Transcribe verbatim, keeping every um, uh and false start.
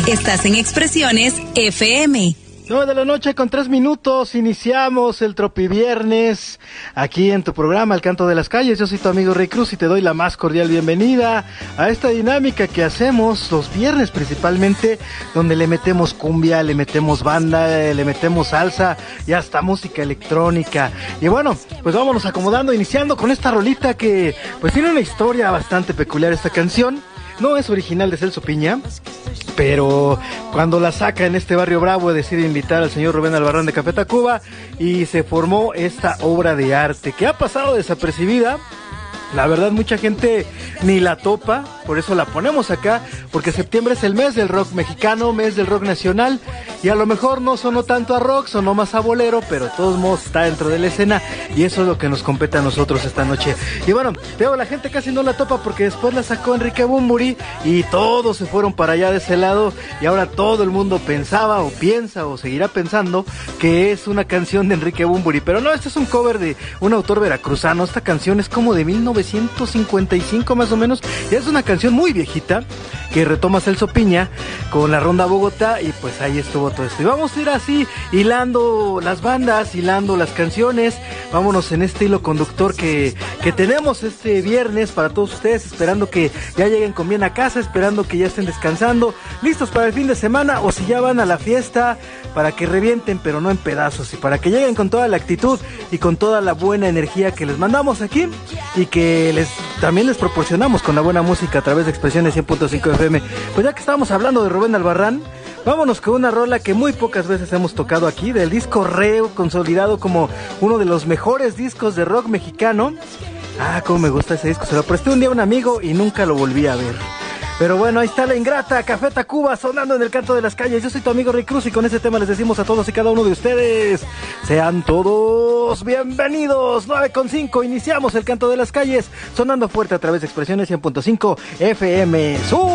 Estás en Expresiones F M. nueve de la noche con tres minutos, iniciamos el Tropiviernes aquí en tu programa El Canto de las Calles. Yo soy tu amigo Rey Cruz y te doy la más cordial bienvenida a esta dinámica que hacemos los viernes principalmente, donde le metemos cumbia, le metemos banda, le metemos salsa y hasta música electrónica. Y bueno, pues vámonos acomodando, iniciando con esta rolita que pues tiene una historia bastante peculiar. Esta canción no es original de Celso Piña, pero cuando la saca en este barrio bravo decide invitar al señor Rubén Albarrán de Café Tacuba y se formó esta obra de arte que ha pasado desapercibida. La verdad, mucha gente ni la topa, por eso la ponemos acá, porque septiembre es el mes del rock mexicano, mes del rock nacional, y a lo mejor no sonó tanto a rock, sonó más a bolero, pero de todos modos está dentro de la escena, y eso es lo que nos compete a nosotros esta noche. Y bueno, veo la gente casi no la topa, porque después la sacó Enrique Bunbury, y todos se fueron para allá de ese lado, y ahora todo el mundo pensaba, o piensa, o seguirá pensando, que es una canción de Enrique Bunbury, pero no, este es un cover de un autor veracruzano. Esta canción es como de mil novecientos cincuenta y cinco más o menos, y es una canción muy viejita que retoma Celso Piña con la Ronda Bogotá, y pues ahí estuvo todo esto. Y vamos a ir así, hilando las bandas, hilando las canciones, vámonos en este hilo conductor que, que tenemos este viernes para todos ustedes, esperando que ya lleguen con bien a casa, esperando que ya estén descansando, listos para el fin de semana, o si ya van a la fiesta, para que revienten, pero no en pedazos, y para que lleguen con toda la actitud y con toda la buena energía que les mandamos aquí, y que les también les proporcionamos con la buena música a través de Expresiones cien punto cinco F M. Pues ya que estábamos hablando de Rubén Albarrán, vámonos con una rola que muy pocas veces hemos tocado aquí, del disco Reo, consolidado como uno de los mejores discos de rock mexicano. Ah, cómo me gusta ese disco, se lo presté un día a un amigo y nunca lo volví a ver. Pero bueno, ahí está La Ingrata, Café Tacuba, sonando en el Canto de las Calles. Yo soy tu amigo Rey Cruz y con ese tema les decimos a todos y cada uno de ustedes, sean todos bienvenidos. Nueve con cinco, iniciamos el Canto de las Calles, sonando fuerte a través de Expresiones cien punto cinco F M. ¡Su!